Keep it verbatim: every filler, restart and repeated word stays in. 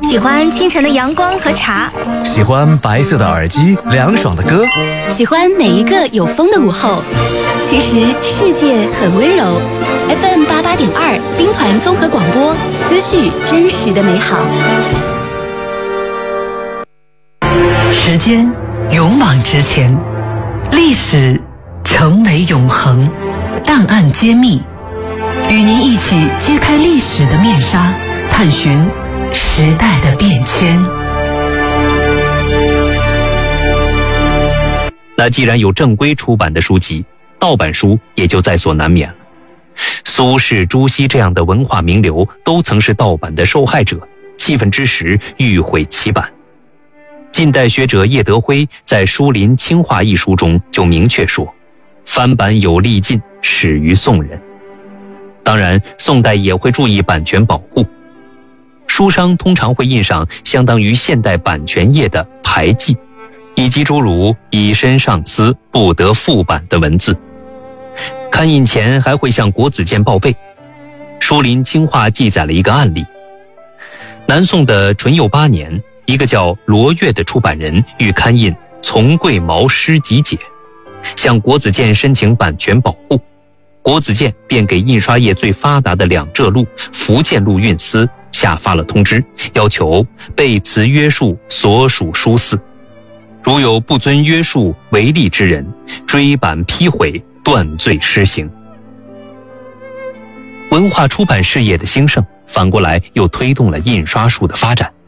喜欢清晨的阳光和茶， 喜欢白色的耳机，凉爽的歌， 喜欢每一个有风的午后。其实世界很温柔。F M 八八点二，兵团综合广播，思绪真实的美好。 时间勇往直前，历史成为永恒，档案揭秘，与您一起揭开历史的面纱，探寻时代的变迁。 那既然有正规出版的书籍，盗版书也就在所难免了。苏轼、朱熹这样的文化名流都曾是盗版的受害者，气愤之时欲毁其版。近代学者叶德辉在《书林清话》一书中就明确说，翻版有力尽，始于宋人。当然，宋代也会注意版权保护，书商通常会印上相当于现代版权业的牌记，以及诸如以身上司，不得复版的文字。刊印前还会向国子监报备。《书林清话》记载了一个案例：南宋的淳佑八年，一个叫罗岳的出版人欲刊印《从贵毛诗集解》，向国子监申请版权保护。国子监便给印刷业最发达的两浙路福建路运司下发了通知，要求备辞约束所属书肆，如有不遵约束违例之人，追版批毁，断罪施行。文化出版事业的兴盛，反过来又推动了印刷术的发展。